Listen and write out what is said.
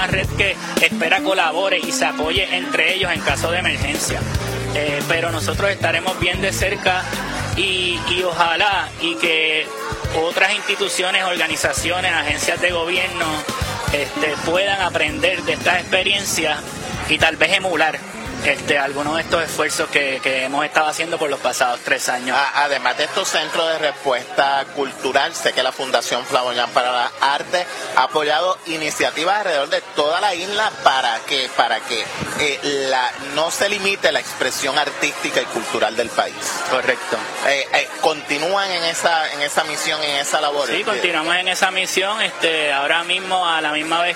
una red que espera colabore y se apoye entre ellos en caso de emergencia. Pero nosotros estaremos bien de cerca y ojalá y que otras instituciones, organizaciones, agencias de gobierno puedan aprender de estas experiencias y tal vez emular algunos de estos esfuerzos que hemos estado haciendo por los pasados 3 años. Además de estos centros de respuesta cultural, sé que la Fundación Flamboyant para las Artes ha apoyado iniciativas alrededor de toda la isla para que no se limite la expresión artística y cultural del país. Correcto. ¿Continúan en esa misión, en esa labor? Sí, continuamos en esa misión. Ahora mismo, a la misma vez